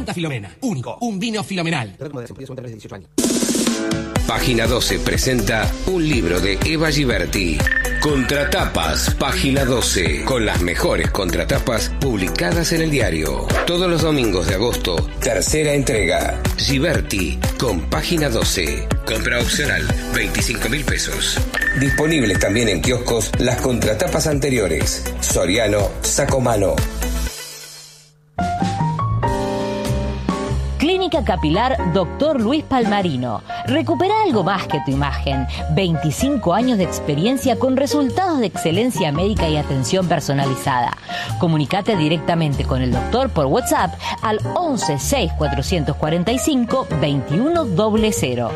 Santa Filomena. Único. Un vino filomenal. Página 12 presenta un libro de Eva Giberti. Contratapas, Página 12, con las mejores contratapas publicadas en el diario. Todos los domingos de agosto, tercera entrega. Giberti, con Página 12. Compra opcional, 25.000 pesos. Disponibles también en kioscos las contratapas anteriores. Soriano, Sacomano. Clínica Capilar Dr. Luis Palmarino. Recupera algo más que tu imagen. 25 años de experiencia con resultados de excelencia médica y atención personalizada. Comunicate directamente con el doctor por WhatsApp al 11 6 445 2100.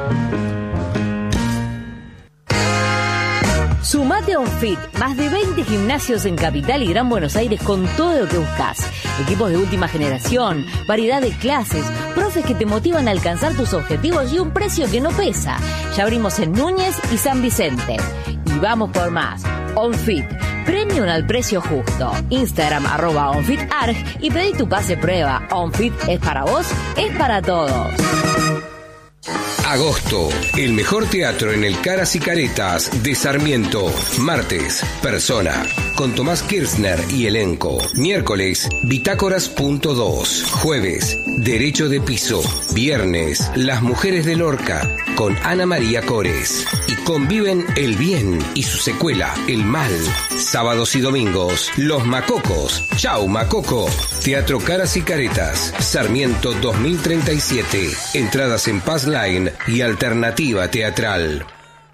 Sumate a OnFit, más de 20 gimnasios en Capital y Gran Buenos Aires con todo lo que buscas. Equipos de última generación, variedad de clases, profes que te motivan a alcanzar tus objetivos y un precio que no pesa. Ya abrimos en Núñez y San Vicente. Y vamos por más. OnFit, premium al precio justo. Instagram @OnFitArg y pedí tu pase prueba. OnFit es para vos, es para todos. Agosto, el mejor teatro en el Caras y Caretas de Sarmiento. Martes, Persona, con Tomás Kirchner y elenco. Miércoles, Bitácoras.2. Jueves, Derecho de Piso. Viernes, Las Mujeres de Lorca, con Ana María Cores. Y conviven el bien y su secuela, el mal. Sábados y domingos, Los Macocos. Chau, Macoco. Teatro Caras y Caretas, Sarmiento 2037. Entradas en Pass Line y Alternativa Teatral.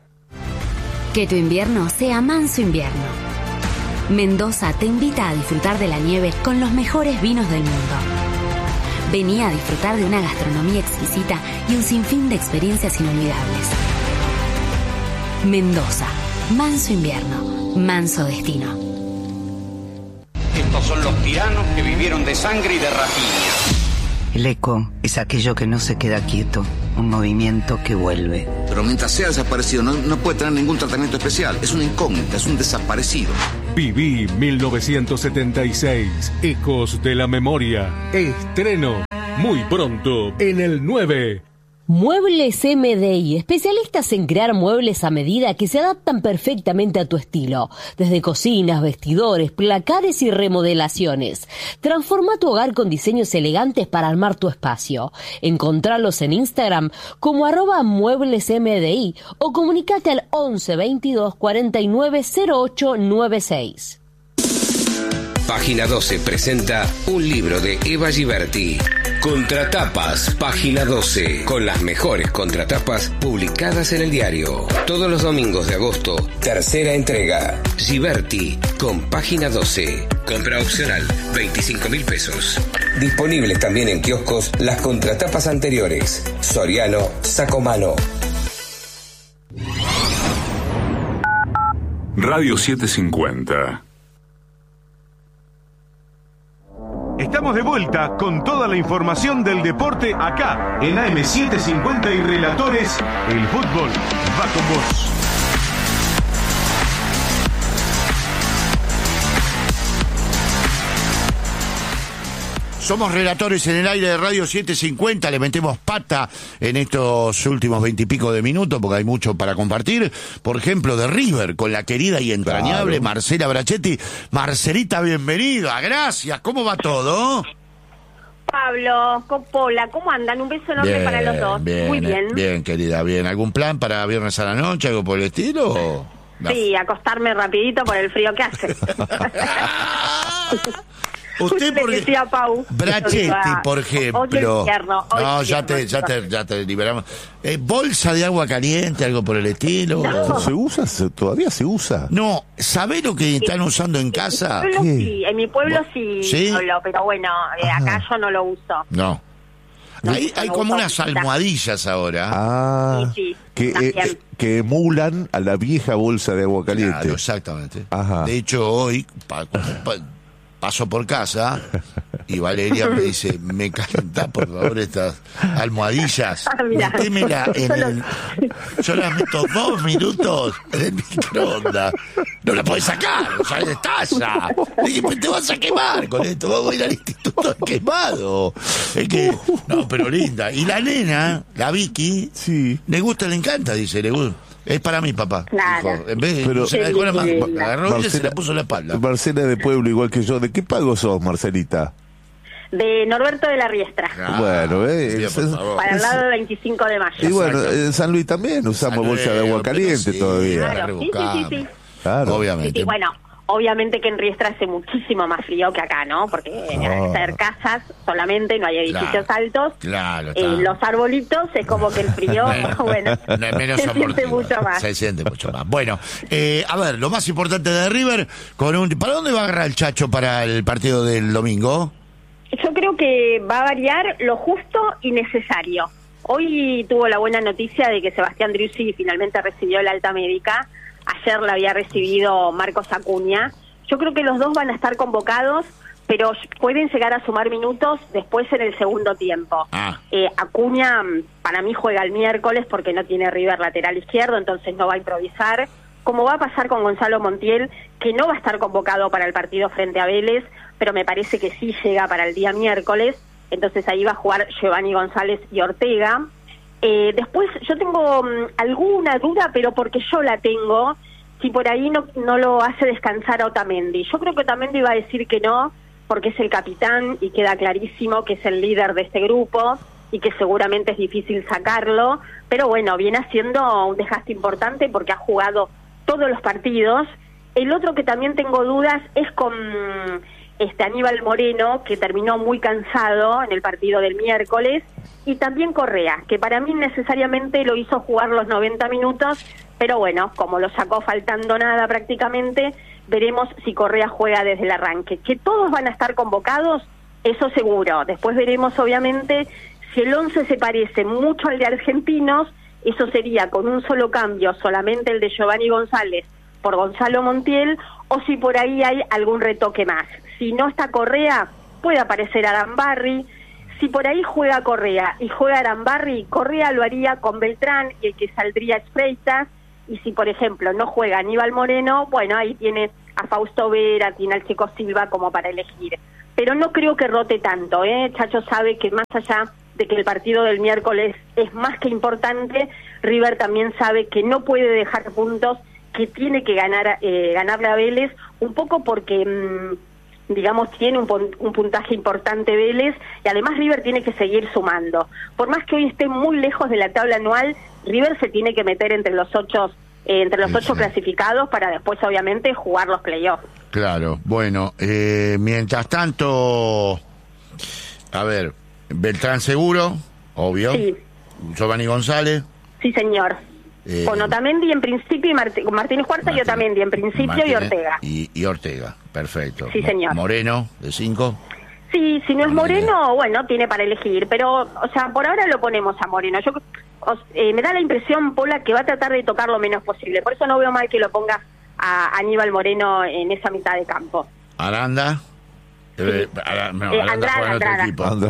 Que tu invierno sea manso invierno. Mendoza te invita a disfrutar de la nieve con los mejores vinos del mundo. Vení a disfrutar de una gastronomía exquisita y un sinfín de experiencias inolvidables. Mendoza, manso invierno, manso destino. Estos son los tiranos que vivieron de sangre y de rapiña. El eco es aquello que no se queda quieto, un movimiento que vuelve. Pero mientras sea desaparecido no puede tener ningún tratamiento especial. Es una incógnita, es un desaparecido. Viví 1976, Ecos de la Memoria. Estreno muy pronto en el 9. Muebles MDI, especialistas en crear muebles a medida que se adaptan perfectamente a tu estilo. Desde cocinas, vestidores, placares y remodelaciones. Transforma tu hogar con diseños elegantes para armar tu espacio. Encontralos en Instagram como @mueblesmdi o comunicate al 11 22 49 08 96. Página 12 presenta un libro de Eva Giberti. Contratapas, Página 12, con las mejores contratapas publicadas en el diario. Todos los domingos de agosto, tercera entrega. Giberti, con Página 12. Compra opcional, 25.000 pesos. Disponibles también en kioscos las contratapas anteriores. Soriano, Sacomano. Radio 750. Estamos de vuelta con toda la información del deporte acá en AM750 y Relatores. El fútbol va con vos. Somos relatores en el aire de Radio 750, le metemos pata en estos últimos 20 y pico de minutos porque hay mucho para compartir. Por ejemplo, de River, con la querida y entrañable Marcela Brachetti. Marcelita, bienvenida, gracias. ¿Cómo va todo? Pablo, Coppola, ¿cómo andan? Un beso enorme para los dos. Bien, muy bien. Bien, querida, bien. ¿Algún plan para viernes a la noche, algo por el estilo? No. Sí, acostarme rapidito por el frío que hace. Usted porque Brachetti, por ejemplo. No, ya te liberamos. Bolsa de agua caliente, algo por el estilo. No. ¿Se usa? ¿Todavía se usa? No, ¿sabés lo que están usando en casa? En mi pueblo sí, pero bueno, acá yo no lo uso. No. Hay como unas almohadillas ahora. Ah, sí, que emulan a la vieja bolsa de agua caliente. Claro, exactamente. Ajá. De hecho, hoy paso por casa y Valeria me dice, me calentá por favor estas almohadillas, metémela yo las meto 2 minutos en el microondas, no la podés sacar, o sea, estalla. Le dije, te vas a quemar con esto, vamos a ir al instituto quemado. Es que, no, pero linda. Y la nena, la Vicky, le gusta, le encanta, dice, le gusta. Es para mí, papá. Claro. Dijo, en vez de, pero, se la dejó la agarró y se la puso en la espalda. Marcela de pueblo igual que yo. ¿De qué pago sos, Marcelita? De Norberto de la Riestra. Bueno, para el lado del 25 de mayo. Y bueno, en San Luis también usamos bolsa de agua caliente todavía. Claro, sí. Claro. Obviamente. Sí, bueno, obviamente que en Riestra hace muchísimo más frío que acá, ¿no? Porque al ser casas solamente, no hay edificios altos. Claro. Los arbolitos es como que el frío, bueno, menos se siente mucho más. Se siente mucho más. Bueno, a ver, lo más importante de River, ¿para dónde va a agarrar el Chacho para el partido del domingo? Yo creo que va a variar lo justo y necesario. Hoy tuvo la buena noticia de que Sebastián Driussi finalmente recibió el alta médica. Ayer la había recibido Marcos Acuña. Yo creo que los dos van a estar convocados, pero pueden llegar a sumar minutos después en el segundo tiempo. Acuña para mí juega el miércoles porque no tiene River lateral izquierdo, entonces no va a improvisar. Como va a pasar con Gonzalo Montiel, que no va a estar convocado para el partido frente a Vélez, pero me parece que sí llega para el día miércoles, entonces ahí va a jugar Giovanni González y Ortega. Después yo tengo alguna duda, pero porque yo la tengo, si por ahí no lo hace descansar a Otamendi. Yo creo que Otamendi va a decir que no, porque es el capitán y queda clarísimo que es el líder de este grupo y que seguramente es difícil sacarlo, pero bueno, viene haciendo un desgaste importante porque ha jugado todos los partidos. El otro que también tengo dudas es con Aníbal Moreno, que terminó muy cansado en el partido del miércoles, y también Correa, que para mí necesariamente lo hizo jugar los 90 minutos, pero bueno, como lo sacó faltando nada prácticamente, veremos si Correa juega desde el arranque. Que todos van a estar convocados, eso seguro. Después veremos obviamente si el 11 se parece mucho al de Argentinos, eso sería con un solo cambio, solamente el de Giovanni González por Gonzalo Montiel, o si por ahí hay algún retoque más. Si no está Correa, puede aparecer Arambarri. Si por ahí juega Correa y juega Arambarri, Correa lo haría con Beltrán y el que saldría es Freitas. Y si, por ejemplo, no juega Aníbal Moreno, bueno, ahí tiene a Fausto Vera, tiene al Chico Silva como para elegir. Pero no creo que rote tanto, Chacho sabe que más allá de que el partido del miércoles es más que importante, River también sabe que no puede dejar puntos, que tiene que ganarle a Vélez, un poco porque digamos, tiene un puntaje importante Vélez, y además River tiene que seguir sumando. Por más que hoy esté muy lejos de la tabla anual, River se tiene que meter entre los ocho clasificados para después, obviamente, jugar los playoffs. Claro, bueno, mientras tanto, a ver, Beltrán seguro, obvio. Sí. Giovanni González. Sí, señor. Con Otamendi en principio y Martínez Cuarta y Otamendi en principio Martínez, y Ortega. Y Ortega, perfecto. Sí, señor. Moreno, de 5. Sí, si no es Moreno, bueno, tiene para elegir, pero, o sea, por ahora lo ponemos a Moreno. Yo me da la impresión, Pola, que va a tratar de tocar lo menos posible. Por eso no veo mal que lo ponga a Aníbal Moreno en esa mitad de campo. Aranda. Sí. Andrada.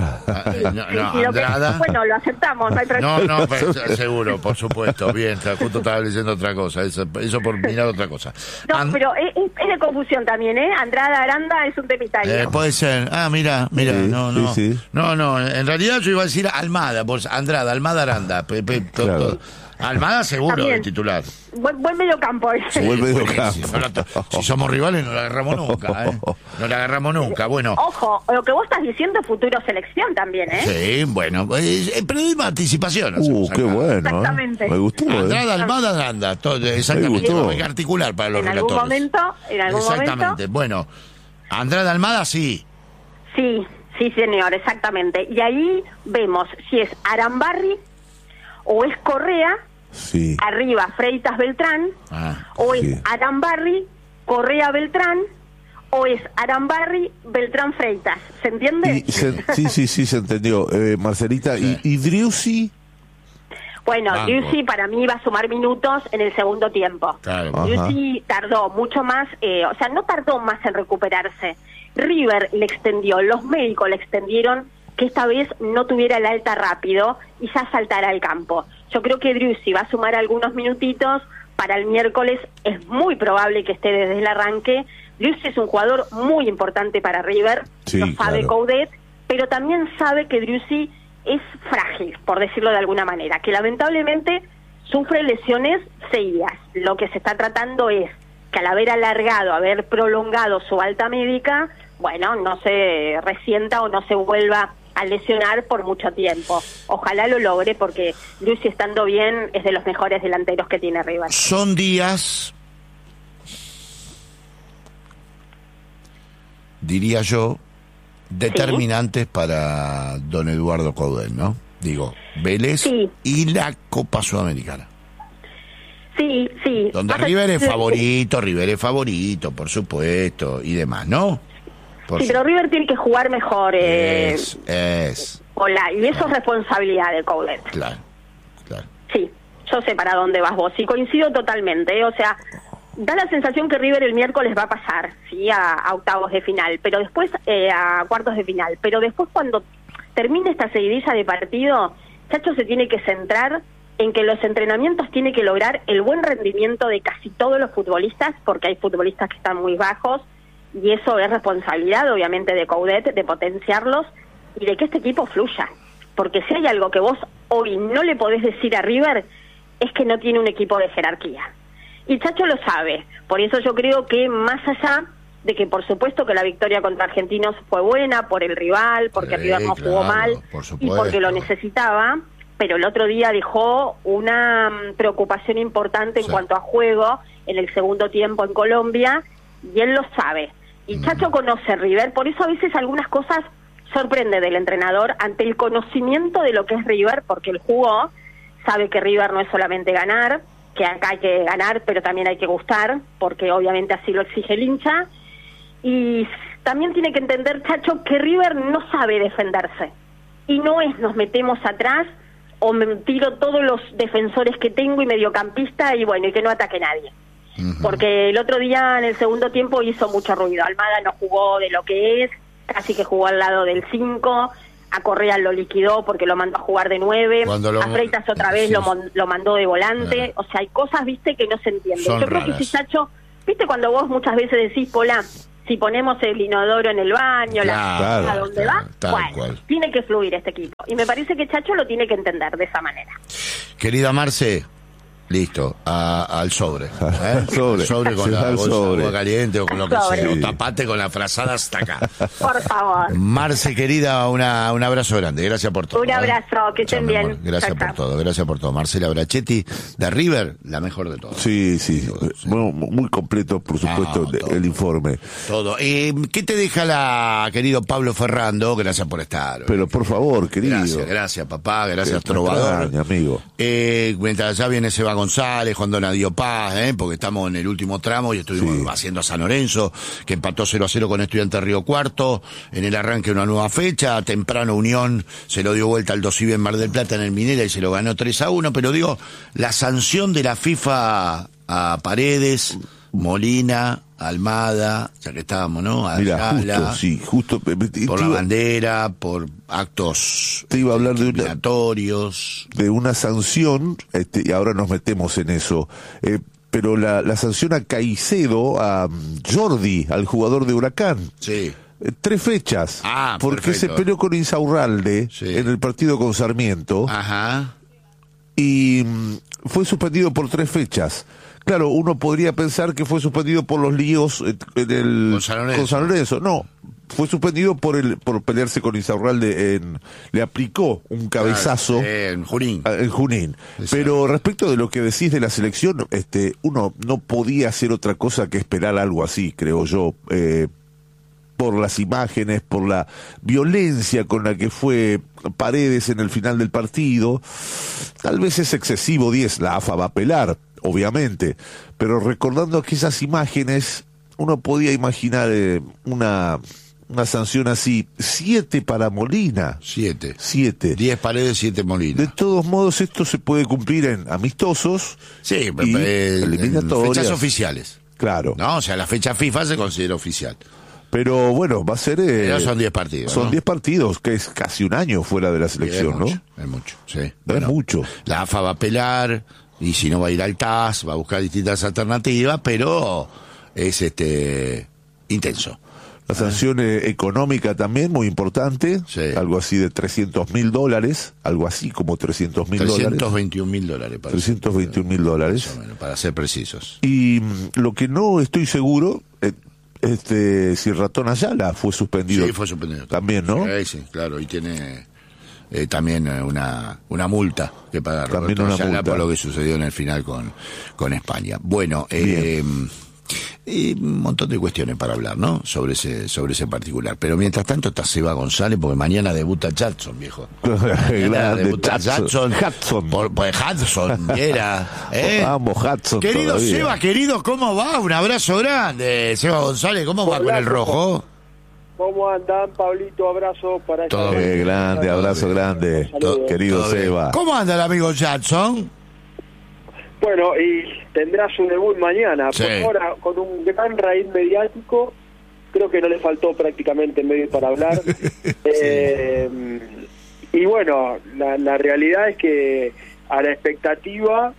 Andrada. Bueno, lo aceptamos, no hay problema. No, seguro, por supuesto. Bien, justo estaba leyendo otra cosa, eso por mirar otra cosa. No, pero es de confusión también, Andrada, Aranda es un temita. Puede ser. Mira, sí, no, en realidad yo iba a decir Almada, Andrada, Almada, Aranda. Claro. Almada seguro, también, el titular. Buen mediocampo. Sí, buen mediocampo. Si somos rivales no la agarramos nunca, No la agarramos nunca, bueno. Ojo, lo que vos estás diciendo es futuro selección también, Sí, bueno, periodismo de anticipación. Qué bueno. Exactamente. Me gustó, Andrada, Almada, Aranda. Exactamente, hay que articular para los relatores. En algún exactamente, momento. Bueno, Andrada, Almada, sí. Sí, señor, exactamente. Y ahí vemos si es Arambarri o es Correa. Sí. Arriba Freitas Beltrán, o es Arambarri, Correa Beltrán, o es Arambarri, Beltrán Freitas. ¿Se entiende? Sí, se entendió. Marcelita, sí. ¿Y Driussi? Bueno, Driussi para mí va a sumar minutos en el segundo tiempo. Claro. Driussi tardó mucho más, no tardó más en recuperarse. River le extendió, los médicos le extendieron que esta vez no tuviera el alta rápido y ya saltara al campo. Yo creo que Driussi va a sumar algunos minutitos. Para el miércoles es muy probable que esté desde el arranque. Driussi es un jugador muy importante para River, lo sabe Coudet, pero también sabe que Driussi es frágil, por decirlo de alguna manera, que lamentablemente sufre lesiones seguidas. Lo que se está tratando es que al haber alargado, haber prolongado su alta médica, bueno, no se resienta o no se vuelva a lesionar por mucho tiempo. Ojalá lo logre, porque Driussi, estando bien, es de los mejores delanteros que tiene River. Son días, diría yo, determinantes para don Eduardo Coudet, ¿no? Digo, Vélez y la Copa Sudamericana. Sí. Donde River es favorito, por supuesto, y demás, ¿no? Pero River tiene que jugar mejor. Y eso es responsabilidad de Coudet. Claro. Sí, yo sé para dónde vas vos, y coincido totalmente, o sea, da la sensación que River el miércoles va a pasar, sí, a octavos de final, pero después a cuartos de final, pero después cuando termine esta seguidilla de partido, Chacho se tiene que centrar en que los entrenamientos tiene que lograr el buen rendimiento de casi todos los futbolistas, porque hay futbolistas que están muy bajos, y eso es responsabilidad obviamente de Coudet, de potenciarlos y de que este equipo fluya, porque si hay algo que vos hoy no le podés decir a River es que no tiene un equipo de jerarquía, y Chacho lo sabe. Por eso yo creo que más allá de que por supuesto que la victoria contra Argentinos fue buena por el rival, porque River no jugó mal y porque lo necesitaba, pero el otro día dejó una preocupación importante en cuanto a juego en el segundo tiempo en Colombia, y él lo sabe. Y Chacho conoce River, por eso a veces algunas cosas sorprende del entrenador ante el conocimiento de lo que es River, porque él jugó, sabe que River no es solamente ganar, que acá hay que ganar, pero también hay que gustar, porque obviamente así lo exige el hincha, y también tiene que entender Chacho que River no sabe defenderse, y no es nos metemos atrás o me tiro todos los defensores que tengo y mediocampista y bueno, y que no ataque nadie. Porque el otro día en el segundo tiempo hizo mucho ruido. Almada no jugó de lo que es, casi que jugó al lado del 5, a Correa lo liquidó porque lo mandó a jugar de 9, a Freitas otra vez lo mandó de volante, o sea, hay cosas, viste, que no se entienden. Yo creo que si Chacho, viste cuando vos muchas veces decís, Pola, si ponemos el inodoro en el baño, ¿a dónde va? Bueno, tiene que fluir este equipo, y me parece que Chacho lo tiene que entender de esa manera. Querida Marce, listo, al sobre. Sobre con la bolsa de agua caliente o con lo que sea. O tapate con la frazada hasta acá. Por favor. Marce, querida, un abrazo grande. Gracias por todo. Un abrazo, que estén bien. Gracias por todo. Marcela Brachetti, de River, la mejor de todas. Sí. Bueno, muy completo, por supuesto, el informe. Todo. ¿Qué te deja querido Pablo Ferrando? Gracias por estar. Pero por favor, querido. Gracias, papá. Gracias, trovador. Amigo. Mientras ya viene Seba González, Juan Donadio Paz, porque estamos en el último tramo y estuvimos haciendo San Lorenzo, que empató 0-0 con Estudiantes Río Cuarto, en el arranque de una nueva fecha. Temprano Unión se lo dio vuelta al Dosivi en Mar del Plata en el Minera y se lo ganó 3-1, pero digo, la sanción de la FIFA a Paredes, Molina, Almada, ya que estábamos, ¿no? Justo. Por la bandera, por actos te iba a hablar de una sanción, y ahora nos metemos en eso. Pero la sanción a Caicedo, a Jordi, al jugador de Huracán. Sí. 3 fechas. Porque se peleó con Insaurralde en el partido con Sarmiento. Ajá. Y fue suspendido por 3 fechas. Claro, uno podría pensar que fue suspendido por los líos con San Lorenzo. No, fue suspendido por pelearse con Insaurralde. Le aplicó un cabezazo en Junín. Pero respecto de lo que decís de la selección, uno no podía hacer otra cosa que esperar algo así, creo yo. Por las imágenes, por la violencia con la que fue Paredes en el final del partido. Tal vez es excesivo 10, la AFA va a apelar, obviamente, pero recordando aquellas imágenes, uno podía imaginar una sanción así. 7 para Molina. 7. 10 Paredes, 7 Molina. De todos modos, esto se puede cumplir en amistosos y eliminatorias. En fechas oficiales. Claro. No, o sea, la fecha FIFA se considera oficial. Pero bueno, va a ser... Pero son 10 partidos. Son ¿no? 10 partidos, que es casi un año fuera de la selección, ¿no? Es mucho, sí. Bueno, es mucho. La AFA va a apelar, y si no va a ir al TAS, va a buscar distintas alternativas, pero es intenso. La sanción económica también, muy importante, algo así de $300.000, algo así como $300.000. $321.000. $321.000. Para ser precisos. Y lo que no estoy seguro, si el Ratón Ayala fue suspendido. Sí, fue suspendido. También, ¿no? Sí, claro, y tiene también una multa que pagar. También Roberto una Ayala multa. por lo que sucedió en el final con España. Bueno, y un montón de cuestiones para hablar, ¿no? Sobre ese particular. Pero mientras tanto está Seba González, porque mañana debuta Jackson, viejo. Mañana debuta Jackson. Hudson, era. Vamos, Hudson. Querido todavía. Seba, querido, ¿cómo va? Un abrazo grande. Seba González, ¿cómo va con el rojo? ¿Cómo andan, Pablito? Abrazo para todo grande, abrazo grande, querido Seba. ¿Cómo anda el amigo Jackson? Bueno, y tendrá su debut mañana. Sí. Por ahora, con un gran raíz mediático, creo que no le faltó prácticamente medio para hablar. Y bueno, la realidad es que a la expectativa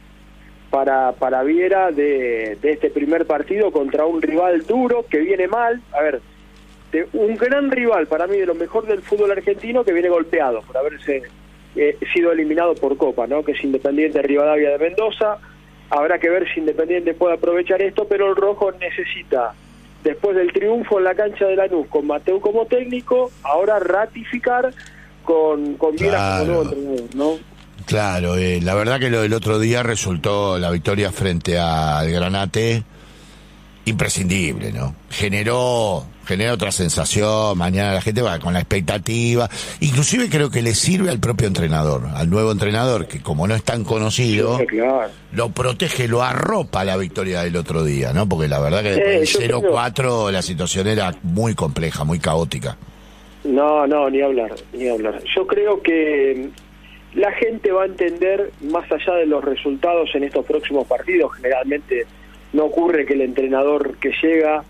para Viera de este primer partido contra un rival duro que viene mal. A ver, un gran rival para mí, de lo mejor del fútbol argentino, que viene golpeado por haberse sido eliminado por Copa, ¿no? Que es Independiente Rivadavia de Mendoza. Habrá que ver si Independiente puede aprovechar esto, pero el rojo necesita, después del triunfo en la cancha de Lanús con Mateu como técnico, ahora ratificar con Viera como nuevo entrenador, ¿no? Claro, la verdad que lo del otro día resultó la victoria frente al Granate imprescindible, ¿no? Generó otra sensación, mañana la gente va con la expectativa, inclusive creo que le sirve al propio entrenador, al nuevo entrenador, que como no es tan conocido, sí, claro, lo protege, lo arropa la victoria del otro día, ¿no? Porque la verdad que después del 0-4 la situación era muy compleja, muy caótica. No, ni hablar. Yo creo que la gente va a entender, más allá de los resultados en estos próximos partidos, generalmente no ocurre que el entrenador que llega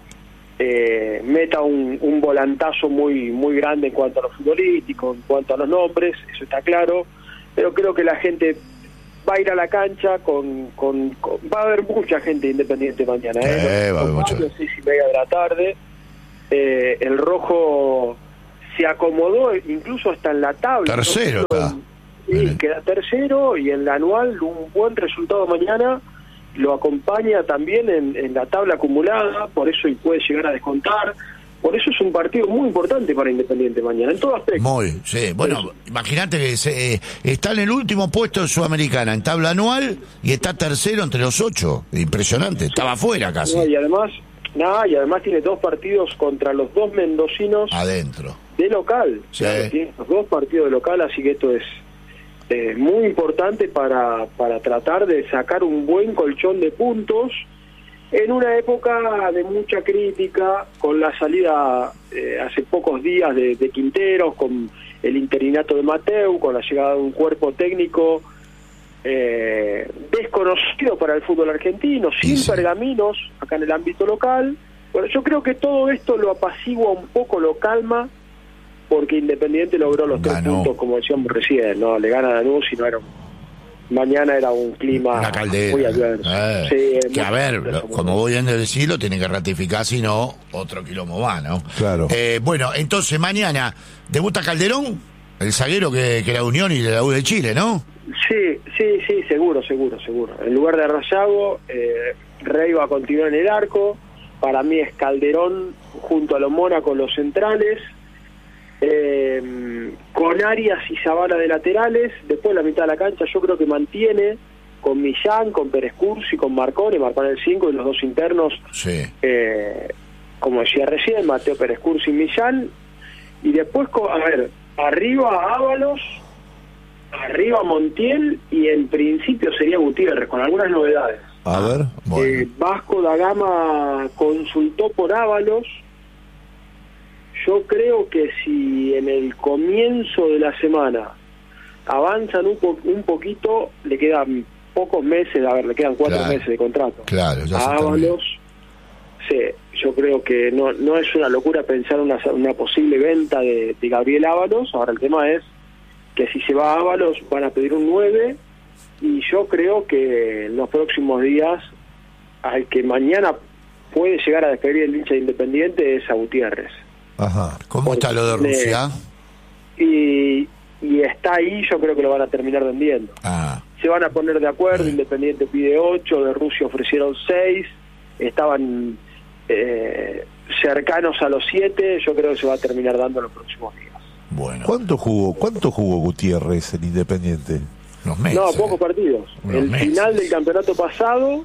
meta un volantazo muy grande en cuanto a lo futbolístico, en cuanto a los nombres, eso está claro, pero creo que la gente va a ir a la cancha va a haber mucha gente Independiente mañana, va a haber mucho. 6:30 de la tarde. El rojo se acomodó incluso hasta en la tabla. Tercero está. Sí, queda tercero, y en la anual un buen resultado mañana lo acompaña también en la tabla acumulada, por eso y puede llegar a descontar. Por eso es un partido muy importante para Independiente mañana, en todo aspecto. Sí. Bueno, imagínate que está en el último puesto de Sudamericana, en tabla anual, y está tercero entre los 8. Impresionante, estaba afuera casi. Y además tiene 2 partidos contra los 2 mendocinos adentro de local. Sí. Tiene los 2 partidos de local, así que esto es muy importante para tratar de sacar un buen colchón de puntos en una época de mucha crítica, con la salida hace pocos días de Quinteros, con el interinato de Mateu, con la llegada de un cuerpo técnico desconocido para el fútbol argentino, sin pergaminos acá en el ámbito local. Bueno, yo creo que todo esto lo apacigua un poco, lo calma, porque Independiente logró los 3 puntos, como decíamos recién, ¿no? Le gana a Lanús y mañana era un clima una caldera, muy adverso. Que a ver, como voy a decirlo, tiene que ratificar, si no, otro quilombo va, ¿no? Claro. Bueno, entonces mañana debuta Calderón, el zaguero que era Unión y de la U de Chile, ¿no? Sí, seguro. En lugar de Rayago, Rey va a continuar en el arco. Para mí es Calderón junto a los Mónacos, los centrales. Con Arias y Zavala de laterales. Después la mitad de la cancha yo creo que mantiene con Millán, con Pérez Cursi, con Marcone el 5 y los 2 internos, como decía recién, Mateo Pérez Cursi y Millán. Y después, arriba Ábalos, arriba Montiel, y en principio sería Gutiérrez, con algunas novedades. A ver, bueno. Vasco da Gama consultó por Ábalos. Yo creo que si en el comienzo de la semana avanzan un poquito, le quedan pocos meses, le quedan 4 meses de contrato. Claro, ya a Ábalos, sí, yo creo que no es una locura pensar una posible venta de Gabriel Ábalos. Ahora el tema es que si se va a Ábalos van a pedir un 9, y yo creo que en los próximos días al que mañana puede llegar a despedir el hincha de Independiente es a Gutiérrez. Ajá. ¿Cómo está lo de Rusia? Y está ahí, yo creo que lo van a terminar vendiendo. Se van a poner de acuerdo, Independiente pide 8, de Rusia ofrecieron 6, estaban cercanos a los 7, yo creo que se va a terminar dando en los próximos días. Bueno. ¿Cuánto jugó Gutiérrez en Independiente? Unos meses. No, pocos partidos. El final del campeonato pasado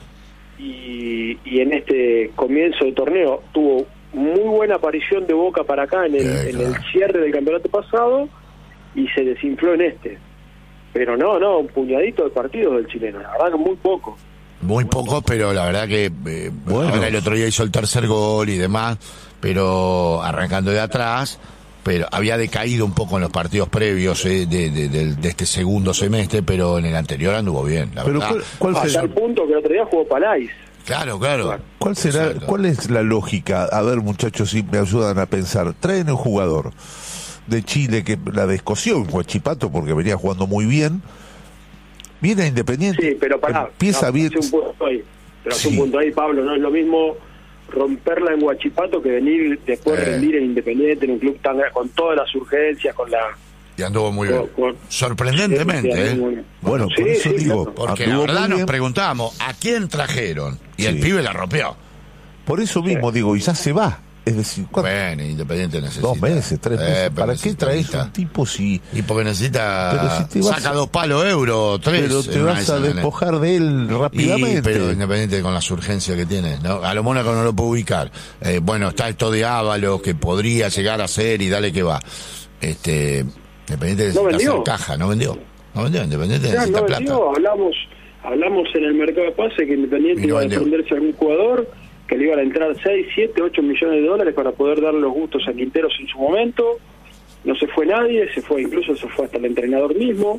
y en este comienzo de torneo tuvo muy buena aparición de Boca para acá en el cierre del campeonato pasado y se desinfló en este. Pero no, un puñadito de partidos del chileno, la verdad que muy poco. Muy poco, pero la verdad que ahora el otro día hizo el tercer gol y demás, pero arrancando de atrás, pero había decaído un poco en los partidos previos de este segundo semestre, pero en el anterior anduvo bien, la verdad. Hasta el punto que el otro día jugó Palais. Claro. ¿Cuál es la lógica? A ver, muchachos, si me ayudan a pensar. Traen un jugador de Chile que la descosió en Huachipato porque venía jugando muy bien. Viene a Independiente. Sí, pero empieza bien. Hace un punto ahí, Pablo, no es lo mismo romperla en Huachipato que venir después rendir en Independiente, en un club tan con todas las urgencias, con la... Y anduvo muy bien. Sorprendentemente, Bueno, por eso digo... Claro. Porque la verdad nos preguntábamos, ¿a quién trajeron? Y el pibe la rompió. Por eso mismo digo, y ya se va. Es decir, bueno, Independiente necesita 2 meses, 3 meses. ¿Para qué traes un tipo si...? Y porque necesita... saca 2 palos euros, 3. Pero te vas a despojar de él rápidamente. Pero Independiente con las urgencias que tiene, ¿no? A lo Mónaco no lo puedo ubicar. Bueno, está esto de Ábalos que podría llegar a ser y dale que va. Independiente necesita hacer caja, no vendió Independiente necesita plata. Hablamos en el mercado de pase que Independiente iba a defenderse a algún jugador, que le iban a entrar 6, 7, 8 millones de dólares para poder darle los gustos a Quinteros en su momento. No se fue nadie, incluso se fue hasta el entrenador mismo,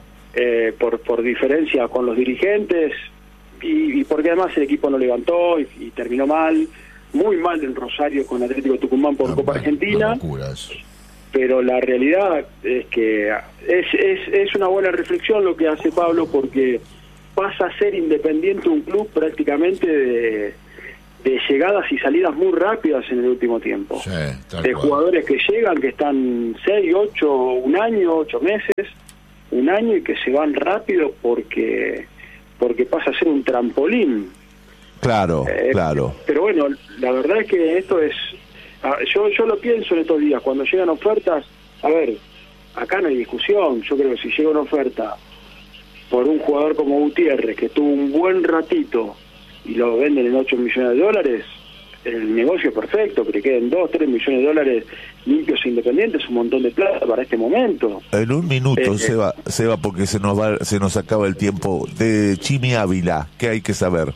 por diferencia con los dirigentes, y porque además el equipo no levantó y terminó muy mal en Rosario con Atlético Tucumán por Copa Argentina. Pero la realidad es que es una buena reflexión lo que hace Pablo, porque pasa a ser Independiente un club prácticamente de llegadas y salidas muy rápidas en el último tiempo. De jugadores que llegan, que están 6, 8, un año, 8 meses, un año, y que se van rápido porque pasa a ser un trampolín. Claro. Pero bueno, la verdad es que esto es... Yo lo pienso en estos días, cuando llegan ofertas, a ver, acá no hay discusión. Yo creo que si llega una oferta por un jugador como Gutiérrez, que tuvo un buen ratito, y lo venden en 8 millones de dólares, el negocio es perfecto, que le queden 2, 3 millones de dólares limpios e Independientes, un montón de plata para este momento. En un minuto se va porque se nos acaba el tiempo. De Chimi Ávila, ¿qué hay que saber?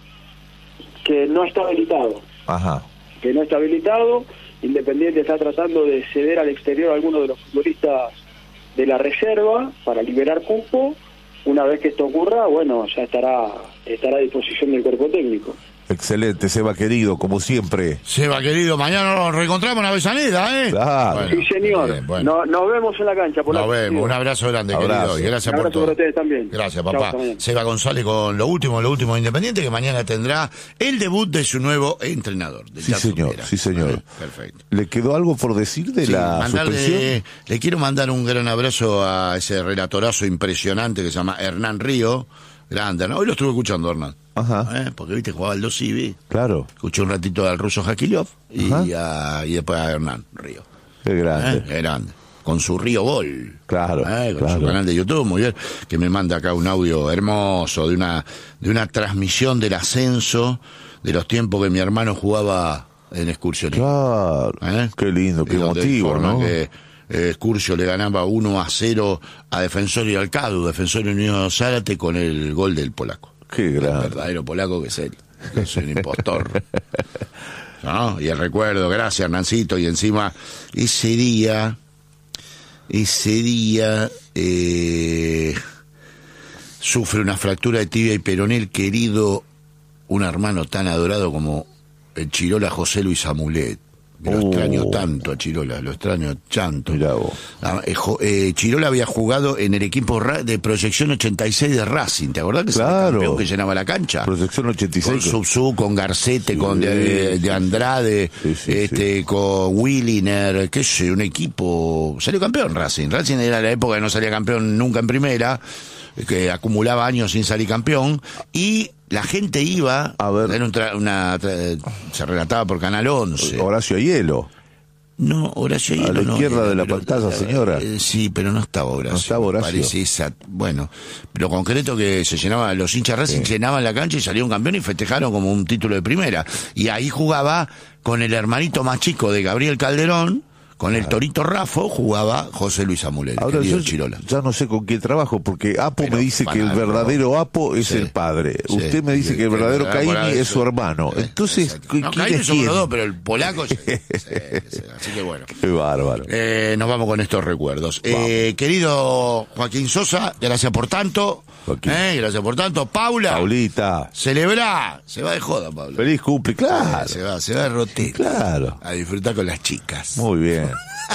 Que no está habilitado. Que no está habilitado. Independiente está tratando de ceder al exterior a algunos de los futbolistas de la reserva para liberar cupo. Una vez que esto ocurra, bueno, ya estará a disposición del cuerpo técnico. Excelente, Seba querido, como siempre. Seba querido, mañana nos reencontramos en Avellaneda, Claro. Bueno, sí, señor. Bueno. Nos vemos en la cancha. Nos vemos. Un abrazo grande, querido. Y gracias por todo. Para ustedes también. Gracias, papá. Seba González con lo último de Independiente, que mañana tendrá el debut de su nuevo entrenador. Sí, señor. Perfecto. ¿Le quedó algo por decir de la suspensión? Le quiero mandar un gran abrazo a ese relatorazo impresionante que se llama Hernán Río. Grande, ¿no? Hoy lo estuve escuchando, Hernán. Porque viste, jugaba el 2 Claro. Escuché un ratito al ruso Jakilov y después a Hernán Río. Qué grande. Grande. Con su Río Gol. Claro. Con su canal de YouTube, muy bien. Que me manda acá un audio hermoso de una transmisión del ascenso de los tiempos que mi hermano jugaba en excursionismo. Claro. Qué lindo, qué emotivo, ¿no? Que Curcio le ganaba 1-0 a Defensor y Alcadu, Defensor y Unión Zárate, con el gol del polaco. Qué grande. El verdadero polaco que es él. Es un impostor. ¿No? Y el recuerdo, gracias Hernancito. Y encima, ese día sufre una fractura de tibia y peroné el querido, un hermano tan adorado como el Chirola José Luis Amulet. Lo extraño tanto a Chirola, lo extraño tanto. Chirola había jugado en el equipo de Proyección 86 de Racing, ¿te acordás que ese campeón que llenaba la cancha? Proyección 86. Con Subsú, con Garcete, con de Andrade, con Williner, qué sé, un equipo... Salió campeón Racing. Racing era la época que no salía campeón nunca en primera, que acumulaba años sin salir campeón, y la gente iba a ver, se relataba por Canal 11. Horacio Hielo. No, Horacio Hielo. A la izquierda de la pantalla, señora. Sí, pero no estaba Horacio. No estaba Horacio. Parece esa, bueno, lo concreto que se llenaba, los hinchas Racing llenaban la cancha y salía un campeón y festejaron como un título de primera. Y ahí jugaba con el hermanito más chico de Gabriel Calderón. Con el Torito Rafo jugaba José Luis Amulet. Ahora yo Chirola. Ya no sé con quién trabajo, porque Apo me dice que el verdadero Apo es el padre. Usted me dice que el verdadero Caini es su hermano. Entonces, no, Caini somos los dos, pero el polaco... así que bueno. Qué bárbaro. Nos vamos con estos recuerdos. Querido Joaquín Sosa, gracias por tanto. Gracias por tanto. Paulita. Celebrá. Se va de joda, Paula. Feliz cumple, claro. Se va de rotero. Claro. A disfrutar con las chicas. Muy bien.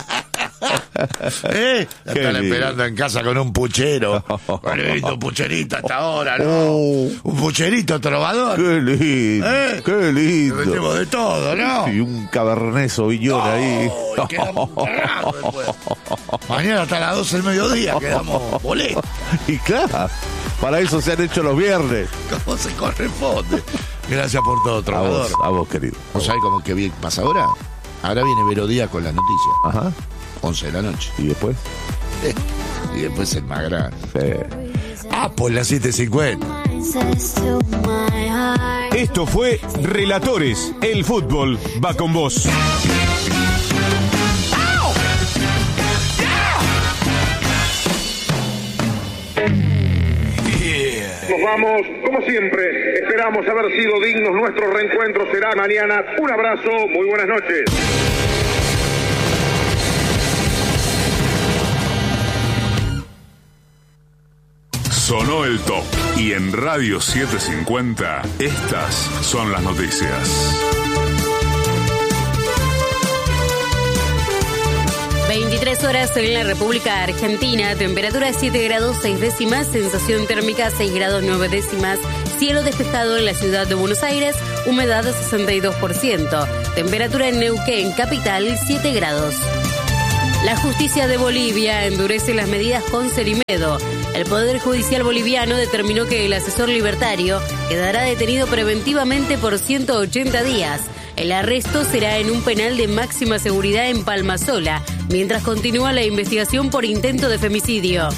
La están esperando en casa con un puchero. Un pucherito hasta ahora, ¿no? Un pucherito trovador. Qué lindo. Qué lindo. Metemos de todo, ¿no? Y un Cabernet Sauvignon ahí. Quedamos raros después. Mañana hasta las 12 del mediodía quedamos boletos. Y claro, para eso se han hecho los viernes. ¿Cómo se corresponde? Gracias por todo, trovador. A vos, querido. ¿Vos sabés cómo que bien pasa ahora? Ahora viene Vero Díaz con las noticias. Ajá. 11 de la noche. ¿Y después? Y después el más grande. Por las 7:50. Esto fue Relatores. El fútbol va con vos. Nos vamos, como siempre, esperamos haber sido dignos. Nuestro reencuentro será mañana. Un abrazo, muy buenas noches. Sonó el top y en Radio 750 estas son las noticias. 23 horas en la República Argentina, temperatura 7 grados 6 décimas, sensación térmica 6 grados 9 décimas, cielo despejado en la ciudad de Buenos Aires, humedad 62%, temperatura en Neuquén, capital 7 grados. La justicia de Bolivia endurece las medidas con Cerimedo. El Poder Judicial boliviano determinó que el asesor libertario quedará detenido preventivamente por 180 días. El arresto será en un penal de máxima seguridad en Palmasola, mientras continúa la investigación por intento de femicidio.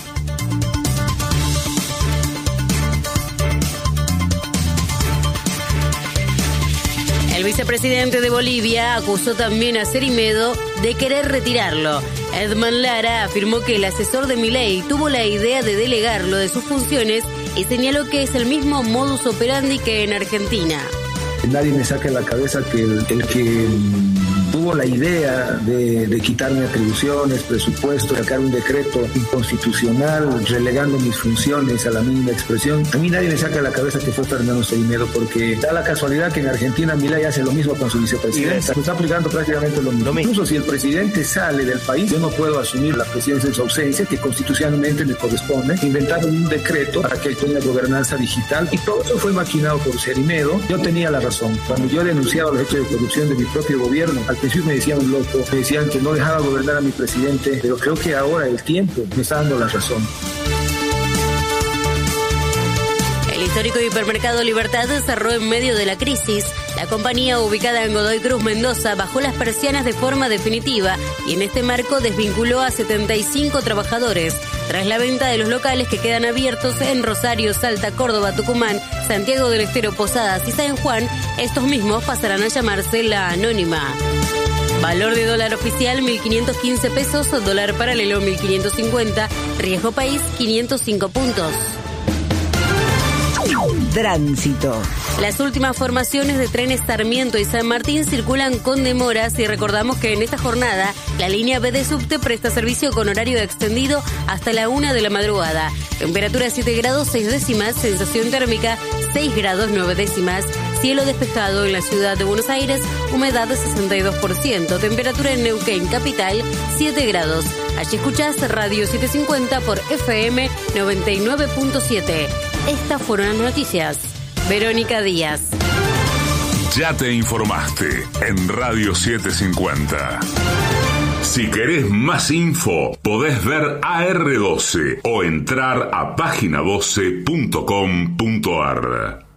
El vicepresidente de Bolivia acusó también a Cerimedo de querer retirarlo. Edman Lara afirmó que el asesor de Milei tuvo la idea de delegarlo de sus funciones y señaló que es el mismo modus operandi que en Argentina. Nadie me saca de la cabeza que el que tuvo la idea de quitarme atribuciones, presupuesto, sacar un decreto inconstitucional, relegando mis funciones a la mínima expresión. A mí nadie me saca de la cabeza que fue Fernando Cerimedo, porque da la casualidad que en Argentina Milei hace lo mismo con su vicepresidenta. Se está aplicando prácticamente lo mismo. Incluso si el presidente sale del país, yo no puedo asumir la presidencia en su ausencia, que constitucionalmente me corresponde. Inventaron un decreto para que haya gobernanza digital y todo eso fue maquinado por Cerimedo. Yo tenía la razón. Cuando yo denunciaba los hechos de corrupción de mi propio gobierno, al principio me decían un loco, me decían que no dejaba gobernar a mi presidente, pero creo que ahora el tiempo me está dando la razón. El histórico hipermercado Libertad cerró en medio de la crisis. La compañía, ubicada en Godoy Cruz, Mendoza, bajó las persianas de forma definitiva y en este marco desvinculó a 75 trabajadores. Tras la venta de los locales que quedan abiertos en Rosario, Salta, Córdoba, Tucumán, Santiago del Estero, Posadas y San Juan, estos mismos pasarán a llamarse La Anónima. Valor de dólar oficial 1.515 pesos, dólar paralelo 1.550, riesgo país 505 puntos. Tránsito. Las últimas formaciones de trenes Sarmiento y San Martín circulan con demoras y recordamos que en esta jornada la línea B de subte presta servicio con horario extendido hasta la 1 de la madrugada. Temperatura 7 grados 6 décimas, sensación térmica 6 grados 9 décimas, Cielo despejado en la ciudad de Buenos Aires, humedad de 62%, temperatura en Neuquén, capital, 7 grados. Allí escuchás Radio 750 por FM 99.7. Estas fueron las noticias. Verónica Díaz. Ya te informaste en Radio 750. Si querés más info, podés ver AR12 o entrar a página12.com.ar.